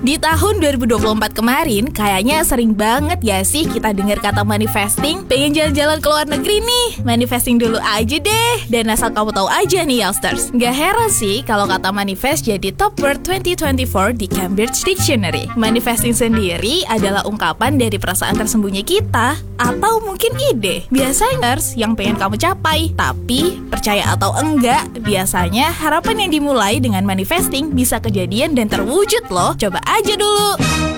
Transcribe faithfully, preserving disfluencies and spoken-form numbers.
Di tahun dua ribu dua puluh empat kemarin, kayaknya sering banget ya sih kita dengar kata manifesting. Pengen jalan-jalan ke luar negeri nih, manifesting dulu aja deh. Dan asal kamu tahu aja nih youngsters, gak heran sih kalau kata manifest jadi top word dua ribu dua puluh empat di Cambridge Dictionary. Manifesting sendiri adalah ungkapan dari perasaan tersembunyi kita, atau mungkin ide. Biasanya yang pengen kamu capai, tapi percaya atau enggak, biasanya harapan yang dimulai dengan manifesting bisa kejadian dan terwujud loh. Coba aja dulu.